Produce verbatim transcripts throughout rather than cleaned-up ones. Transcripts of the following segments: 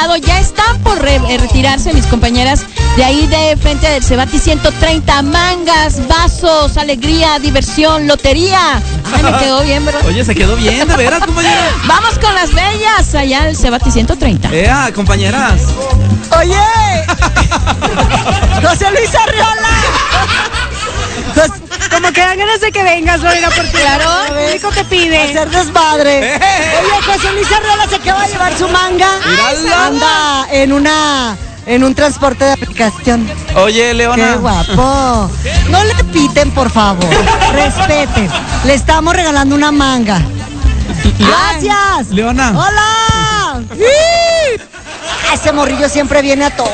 lado. Ya están por re retirarse mis compañeras de ahí de frente del Cebati ciento treinta. Mangas, vasos, alegría, diversión, lotería. Ay, me quedó bien, ¿verdad? Oye, se quedó bien, de veras, compañera. Vamos con las bellas allá del Cebati ciento treinta. ¡Ea, compañeras! ¡Oye! ¡José Luis Arriola! Pues, como que dan ganas de que vengas, Lorena, porque claro, el público te pide hacer desmadre. Oye, José Luis Arriola se acaba de llevar su manga. ¡Mírala! Anda en una... en un transporte de aplicación. Oye, Leona. ¡Qué guapo! No le piten, por favor. Respeten. Le estamos regalando una manga. ¡Gracias! Leona. ¡Hola! ¡Sí! Ese morrillo siempre viene a todo.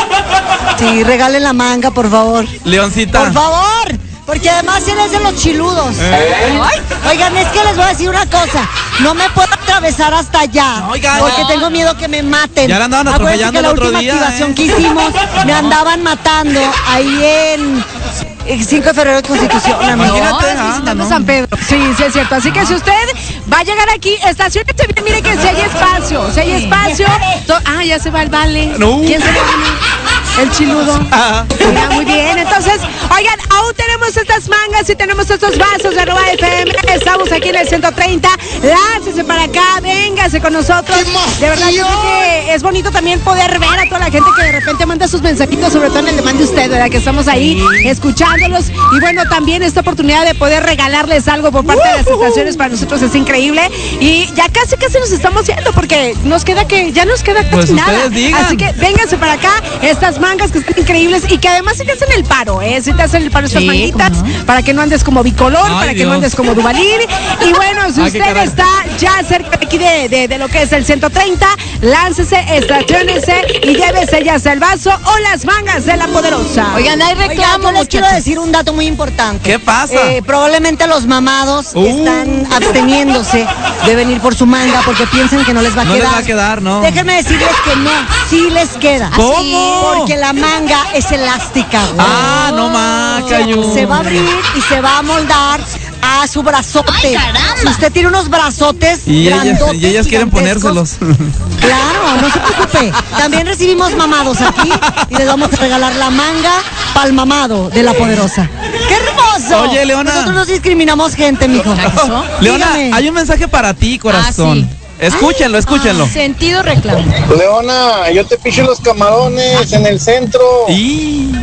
Sí, regalen la manga, por favor. Leoncita. Por favor. Porque además él es de los chiludos. ¿Eh? Oigan, es que les voy a decir una cosa. No me puedo atravesar hasta allá. Oigan, porque no. tengo miedo que me maten. Ya la andaban Acuérdense atropellando que la el otro última día, activación ¿eh? que hicimos me andaban matando ahí en el cinco de febrero de Constitución, amigo. Imagínate, No, anda, visitando ¿no? San Pedro. Sí, sí es cierto. Así que si usted va a llegar aquí, estaciónese bien, mire que si hay espacio, si hay espacio. To- ah, ya se va el vale. No. ¿Quién se va? El chiludo. Ah. Mira, muy bien. Entonces, oigan, aún tenemos estas mangas y tenemos estos vasos de Roba F M. Estamos aquí en el ciento treinta. Láncese para acá, véngase con nosotros. De verdad, yo creo que es bonito también poder ver a toda la gente que de repente manda sus mensajitos, sobre todo en el de mande usted, ¿verdad? Que estamos ahí escuchándolos. Y bueno, también esta oportunidad de poder regalarles algo por parte de las estaciones para nosotros es increíble. Y ya casi casi nos estamos yendo porque nos queda que ya nos queda casi Pues nada. ustedes digan. Así que vénganse para acá, estas mangas que están increíbles y que además sí te hacen el paro, ¿eh? Sí te hacen el paro estas Sí, manguitas, ¿cómo no? para que no andes como bicolor, Ay, para que Dios. no andes como Duvalín. Y bueno, si Ay, qué usted caray. está ya cerca aquí de, de, de lo que es el ciento treinta, láncese, estaciónese y llévese ya sea el vaso o las mangas de la poderosa. Oigan, hay Oigan, reclamo, yo les quiero muchachos. decir un dato muy importante. ¿Qué pasa? Eh, probablemente los mamados Uh. están absteniéndose de venir por su manga porque piensan que no les va a No les quedar. va a quedar, ¿no? Déjenme decirles que no, sí les queda. ¿Cómo? Porque la manga es elástica, güey. Ah, no más, Cayu. Se va a abrir y se va a moldar a su brazote. ¡Ay, caramba! Si usted tiene unos brazotes Y ellas, grandotes, y ellas quieren gigantescos, ponérselos. Claro, no se preocupe. También recibimos mamados aquí y les vamos a regalar la manga pa'l mamado de la poderosa. ¡Qué hermoso! Oye, Leona. Nosotros no discriminamos gente, mijo. Leona, Dígame. hay un mensaje para ti, corazón. Ah, sí. Escúchenlo, escúchenlo. Sentido reclamo. Leona, yo te picho los camarones en el centro, Y...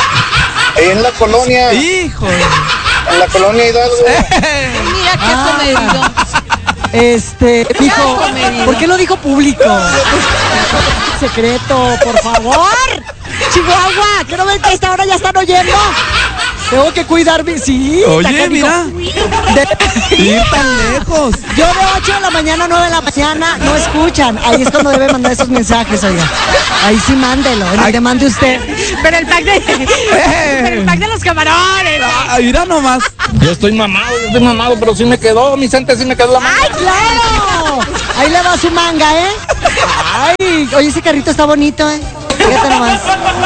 ahí en la colonia, Hijo. en la colonia Hidalgo. Mira qué Ah. comedido. Este, dijo, comedido. ¿por qué lo dijo público? Secreto, por favor. Chihuahua, que no ven que a esta hora ya están oyendo. Tengo que cuidarme, sí. Oye, acá dijo, mira. de- Ir tan lejos. Yo de ocho de la mañana a nueve de la mañana no escuchan. Ahí es cuando debe mandar esos mensajes, oiga. Ahí sí mándelo, en el que mande usted. Pero el pack de, pero el pack de los camarones. Ah, mira nomás. Yo estoy mamado, yo estoy mamado, pero sí me quedó, mi gente sí me quedó la mano. ¡Ay, claro! Ahí le va su manga, ¿eh? Ay, oye, ese carrito está bonito, ¿eh? Fíjate nomás.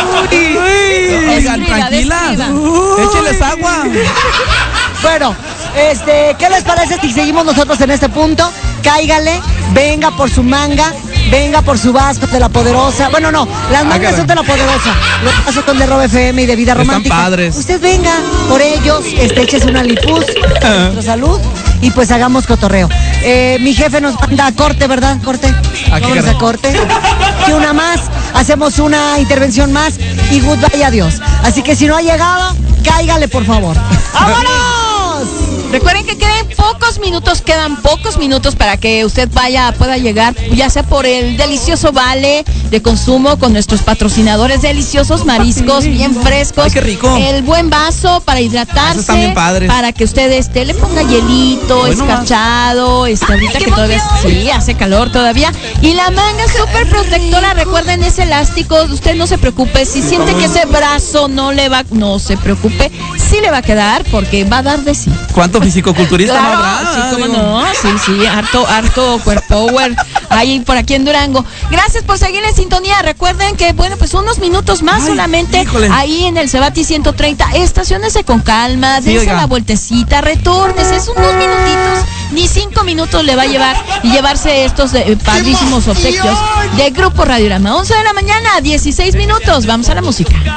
Oigan, Descuida, tranquilas. descuida. Écheles agua. Bueno, este, ¿qué les parece si seguimos nosotros en este punto? Cáigale, venga por su manga, venga por su vaso de la poderosa. Bueno, no, las mangas caray. son de la poderosa. Los vasos son de Rob F M y de Vida Están Romántica. padres. Usted venga por ellos, este, échese una lipuz, por nuestra salud y pues hagamos cotorreo. Eh, mi jefe nos manda a corte, ¿verdad? Corte. ¿A qué Vámonos hora? a corte. Y una más, hacemos una intervención más y goodbye, adiós. Así que si no ha llegado, cáigale, por favor. ¡Vámonos! Recuerden que quedan pocos minutos, quedan pocos minutos para que usted vaya, pueda llegar, ya sea por el delicioso vale de consumo con nuestros patrocinadores, deliciosos mariscos bien frescos. Ay, qué rico. El buen vaso para hidratarse. Esos están bien padres. Para que usted este, le ponga hielito, Bueno, escarchado, este, ahorita que todavía sí, hace calor todavía. Y la manga súper protectora, recuerden, es elástico, usted no se preocupe, si siente que ese brazo no le va, no se preocupe, sí le va a quedar porque va a dar de sí. ¿Cuánto fisicoculturista Claro, no habrá? sí, cómo Digo. no, sí, sí, harto, harto power ahí por aquí en Durango. Gracias por seguir en sintonía. Recuerden que, bueno, pues unos minutos más Ay, solamente híjole. ahí en el Cebati ciento treinta. Estaciónese con calma, Sí, dense oiga. la vueltecita, retórnese, es unos minutitos ni cinco minutos le va a llevar y llevarse estos eh, padrísimos obsequios de Grupo Radiorama. once de la mañana, dieciséis minutos. Vamos a la música.